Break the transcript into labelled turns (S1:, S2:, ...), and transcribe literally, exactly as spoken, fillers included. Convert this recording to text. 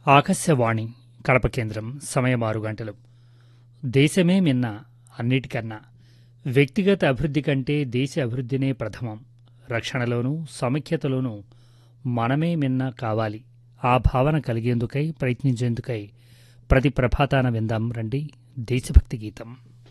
S1: ఆకాశవాణి కడప కేంద్రం సమయం ఆరు గంటలు. దేశమే మిన్న అన్నిటికన్నా వ్యక్తిగత అభివృద్ధి కంటే దేశ అభివృద్ధినే ప్రథమం. రక్షణలోనూ సమైక్యతలోనూ మనమే మిన్న కావాలి. ఆ భావన కలిగేందుకై ప్రయత్నించేందుకై ప్రతి ప్రభాతాన విందాం రండి దేశభక్తి గీతం.